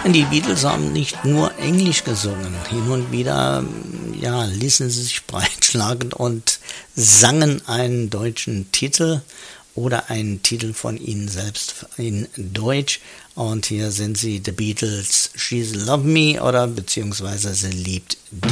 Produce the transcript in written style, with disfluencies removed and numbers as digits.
Die Beatles haben nicht nur Englisch gesungen. Hin und wieder, ja, ließen sie sich breitschlagen und sangen einen deutschen Titel oder einen Titel von ihnen selbst in Deutsch. Und hier sind sie, The Beatles, She's Love Me oder beziehungsweise Sie liebt